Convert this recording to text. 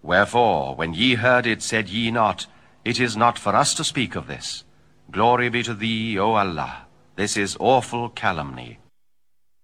Wherefore, when ye heard it, said ye not, It is not for us to speak of this. Glory be to thee, O Allah. This is awful calumny.